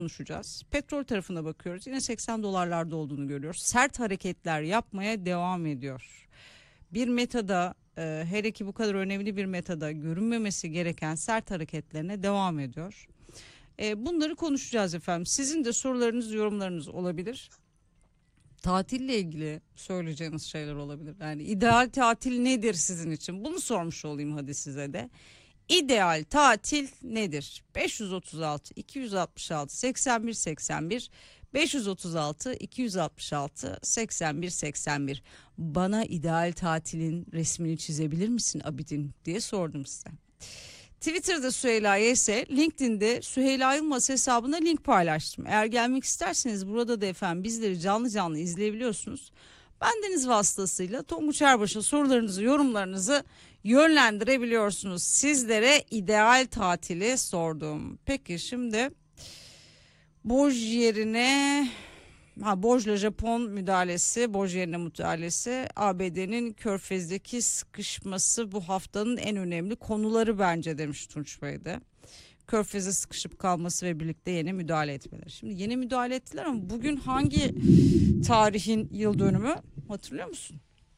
konuşacağız. Petrol tarafına bakıyoruz. Yine 80 dolarlarda olduğunu görüyoruz. Sert hareketler yapmaya devam ediyor. Bir metada hele ki bu kadar önemli bir metada görünmemesi gereken sert hareketlerine devam ediyor. Bunları konuşacağız efendim. Sizin de sorularınız, yorumlarınız olabilir. Tatille ilgili söyleyeceğiniz şeyler olabilir. Yani ideal tatil nedir sizin için? Bunu sormuş olayım hadi size de. İdeal tatil nedir? 536 266 81 81 536 266 81 81. Bana ideal tatilin resmini çizebilir misin Abidin diye sordum size. Twitter'da Süheyla ise LinkedIn'de Süheyla Yılmaz hesabına link paylaştım. Eğer gelmek isterseniz burada da efendim bizleri canlı canlı izleyebiliyorsunuz. Bendeniz vasıtasıyla Tonguç Erbaş'a sorularınızı, yorumlarınızı yönlendirebiliyorsunuz. Sizlere ideal tatili sordum. Peki şimdi Boj yerine Boj'la Japon müdahalesi, Boj yerine müdahalesi, ABD'nin Körfez'deki sıkışması bu haftanın en önemli konuları bence demiş Tunç Bey de. Körfez'e sıkışıp kalması ve birlikte yeni müdahale etmeleri. Şimdi yeni müdahale ettiler ama bugün hangi tarihin yıl dönümü hatırlıyor musun?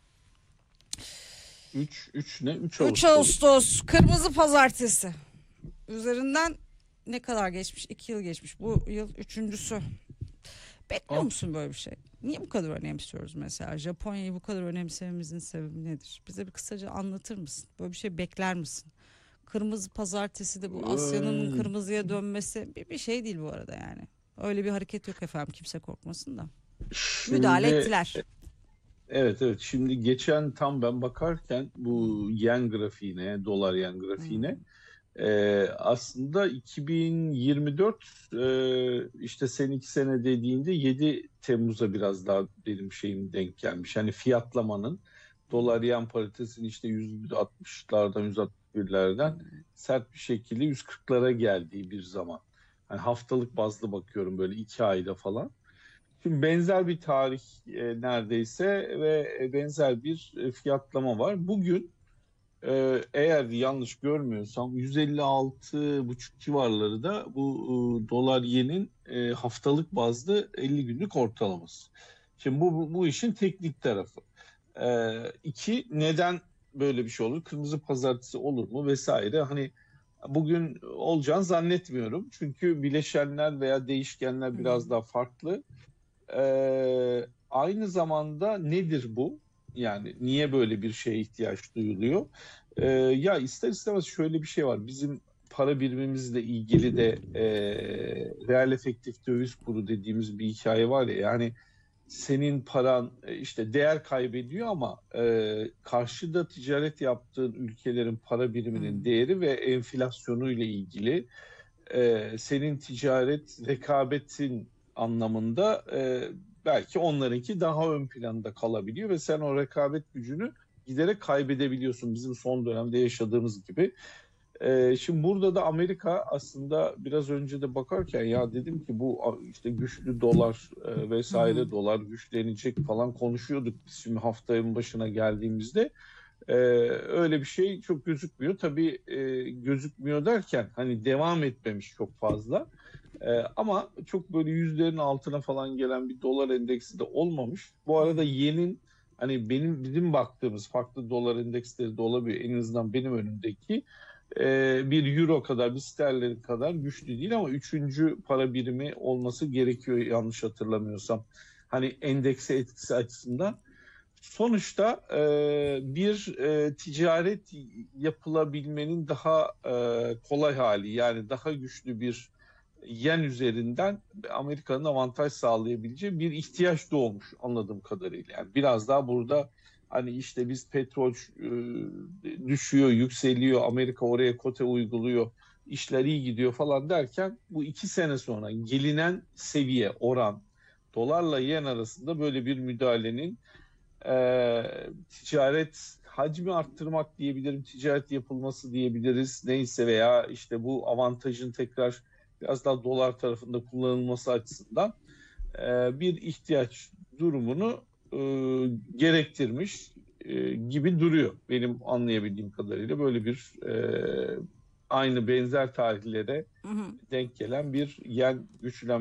3 ne? 3 3 Ağustos. Ağustos Kırmızı Pazartesi. Üzerinden ne kadar geçmiş? 2 yıl geçmiş. Bu yıl üçüncüsü. Bekliyor musun böyle bir şey? Niye bu kadar önemsiyoruz mesela? Japonya'yı bu kadar önemsememizin sebebi nedir? Bize bir kısaca anlatır mısın? Böyle bir şey bekler misin? Kırmızı Pazartesi de bu Asya'nın kırmızıya dönmesi bir şey değil bu arada yani. Öyle bir hareket yok efendim, kimse korkmasın da. Müdahale ettiler. Evet, şimdi geçen tam ben bakarken bu yen grafiğine, dolar yen grafiğine aslında 2024 işte sen 2 sene dediğinde 7 Temmuz'a biraz daha benim şeyim denk gelmiş. Hani fiyatlamanın dolar yen paritesinin işte 160'lardan 161'lerden sert bir şekilde 140'lara geldiği bir zaman. Hani haftalık bazlı bakıyorum böyle 2 ayda falan. Şimdi benzer bir tarih neredeyse ve benzer bir fiyatlama var. Bugün eğer yanlış görmüyorsam 156,5 civarları da bu dolar yenin haftalık bazlı 50 günlük ortalaması. Şimdi bu işin teknik tarafı. İki, neden böyle bir şey olur? Kırmızı pazartesi olur mu vesaire. Hani bugün olacağını zannetmiyorum. Çünkü bileşenler veya değişkenler biraz daha farklı. Aynı zamanda nedir bu? Yani niye böyle bir şeye ihtiyaç duyuluyor? Ya ister istemez şöyle bir şey var. Bizim para birimimizle ilgili de reel efektif döviz kuru dediğimiz bir hikaye var ya. Yani senin paran işte değer kaybediyor ama karşıda ticaret yaptığın ülkelerin para biriminin değeri ve enflasyonu ile ilgili senin ticaret rekabetin anlamında belki onlarınki daha ön planda kalabiliyor ve sen o rekabet gücünü giderek kaybedebiliyorsun bizim son dönemde yaşadığımız gibi. Şimdi burada da Amerika aslında biraz önce de bakarken ya dedim ki bu işte güçlü dolar vesaire dolar güçlenecek falan konuşuyorduk biz şimdi haftanın başına geldiğimizde. Öyle bir şey çok gözükmüyor. Tabii gözükmüyor derken hani devam etmemiş çok fazla. Ama çok böyle yüzlerin altına falan gelen bir dolar endeksi de olmamış. Bu arada yenin hani bizim baktığımız farklı dolar endeksleri de olabiliyor. En azından benim önümdeki bir euro kadar, bir sterlin kadar güçlü değil ama üçüncü para birimi olması gerekiyor yanlış hatırlamıyorsam. Hani endekse etkisi açısından. Sonuçta bir ticaret yapılabilmenin daha kolay hali yani daha güçlü bir yen üzerinden Amerika'nın avantaj sağlayabileceği bir ihtiyaç doğmuş anladığım kadarıyla. Yani biraz daha burada hani işte biz petrol düşüyor, yükseliyor, Amerika oraya kote uyguluyor, işler iyi gidiyor falan derken bu 2 sene sonra gelinen seviye, oran dolarla yen arasında böyle bir müdahalenin ticaret hacmi arttırmak diyebilirim, ticaret yapılması diyebiliriz neyse veya işte bu avantajın tekrar biraz daha dolar tarafında kullanılması açısından bir ihtiyaç durumunu gerektirmiş gibi duruyor. Benim anlayabildiğim kadarıyla böyle bir aynı benzer tarihlere Hı hı. denk gelen bir yen güçlenmesi